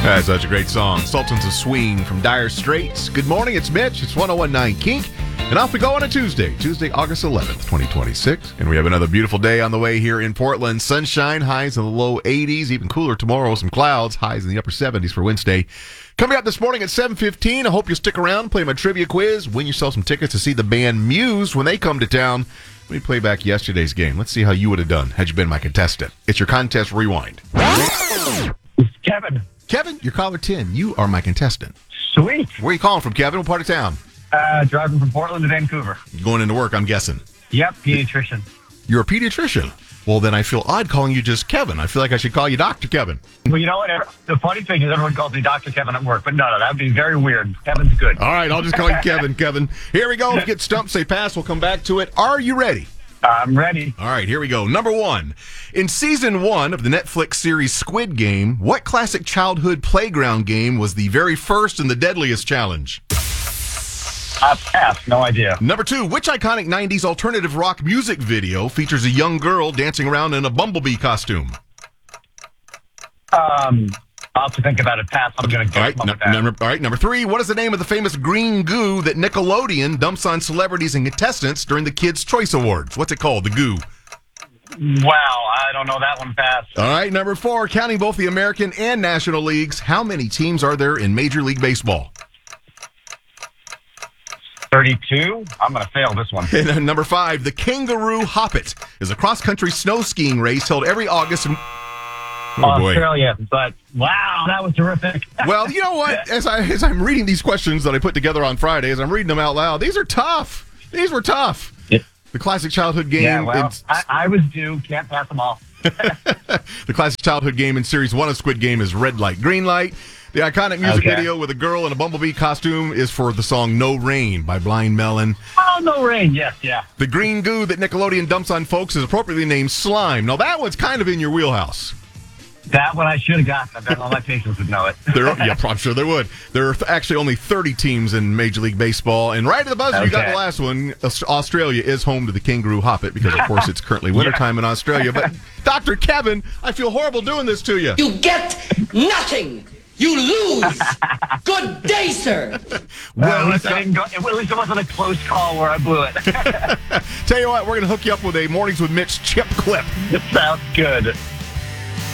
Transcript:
That's such a great song. Sultans of Swing from Dire Straits. Good morning, it's Mitch. It's 101.9 Kink. And off we go on a Tuesday, August 11th, 2026. And we have another beautiful day on the way here in Portland. Sunshine, highs in the low 80s, even cooler tomorrow, some clouds, highs in the upper 70s for Wednesday. Coming up this morning at 7:15, I hope you stick around, play my trivia quiz, win yourself some tickets to see the band Muse when they come to town. Let me play back yesterday's game. Let's see how you would have done had you been my contestant. It's your contest rewind. Kevin. Kevin, you're caller 10. You are my contestant. Sweet. Where are you calling from, Kevin? What part of town? Driving from Portland to Vancouver. Going into work, I'm guessing. Yep, pediatrician. You're a pediatrician. Well, then I feel odd calling you just Kevin. I feel like I should call you Dr. Kevin. Well, you know what? The funny thing is everyone calls me Dr. Kevin at work, but no, that would be very weird. Kevin's good. All right, I'll just call you Kevin. Kevin. Here we go. If you get stumped, say pass. We'll come back to it. Are you ready? I'm ready. All right, here we go. Number one. In season 1 of the Netflix series Squid Game, what classic childhood playground game was the very first and the deadliest challenge? Pass. No idea. Number 2. Which iconic 90s alternative rock music video features a young girl dancing around in a bumblebee costume? I'll have to think about it. Pass. I'm going to All get right, number 3. What is the name of the famous green goo that Nickelodeon dumps on celebrities and contestants during the Kids' Choice Awards? What's it called, the goo? Wow, I don't know that one. Pass. All right, number 4. Counting both the American and National Leagues, how many teams are there in Major League Baseball? 32. I'm going to fail this one. And then number 5. The Kangaroo Hoppet is a cross-country snow skiing race held every August in... Oh, boy. Australia, but wow, that was terrific. Well, you know what? As I'm reading these questions that I put together on Friday, as I'm reading them out loud, these are tough. These were tough. The classic childhood game. Yeah, well, I was due. Can't pass them all. The classic childhood game in Series 1 of Squid Game is Red Light, Green Light. The iconic music video with a girl in a bumblebee costume is for the song No Rain by Blind Melon. Oh, No Rain, yes, yeah. The green goo that Nickelodeon dumps on folks is appropriately named Slime. Now, that one's kind of in your wheelhouse. That one I should have got. I bet all my patients would know it. Yeah, I'm sure they would. There are actually only 30 teams in Major League Baseball. And right at the buzzer, you got the last one. Australia is home to the Kangaroo Hoppet because, of course, it's currently wintertime in Australia. But, Dr. Kevin, I feel horrible doing this to you. You get nothing. You lose. Good day, sir. Well, at least it wasn't a close call where I blew it. Tell you what, we're going to hook you up with a Mornings with Mitch chip clip. It sounds good.